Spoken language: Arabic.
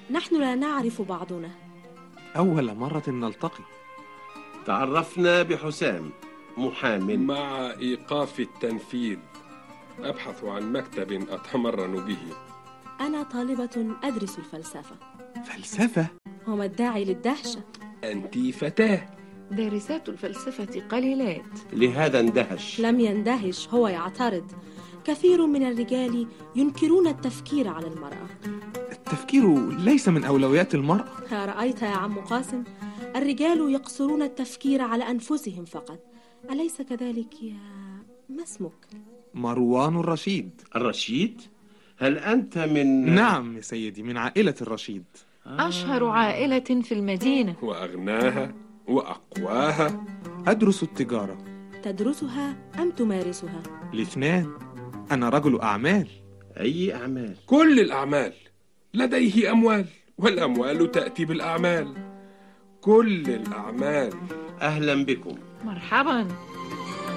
نحن لا نعرف بعضنا. أول مرة نلتقي. تعرفنا بحسام، محام. مع إيقاف التنفيذ أبحث عن مكتب أتمرن به. أنا طالبة أدرس الفلسفة. فلسفة؟ وما الداعي للدهشة؟ أنت فتاة. دارسات الفلسفة قليلات. لهذا اندهش. لم يندهش، هو يعترض. كثير من الرجال ينكرون التفكير على المرأة. التفكير ليس من أولويات المرأة. رأيت يا عم قاسم؟ الرجال يقصرون التفكير على أنفسهم فقط، أليس كذلك يا ما اسمك؟ مروان الرشيد. الرشيد؟ هل أنت من... نعم يا سيدي، من عائلة الرشيد. أشهر عائلة في المدينة وأغناها وأقواها. أدرس التجارة. تدرسها أم تمارسها؟ الاثنان. أنا رجل أعمال. أي أعمال؟ كل الأعمال. لديه أموال، والأموال تأتي بالأعمال. كل الأعمال. أهلا بكم. مرحبا.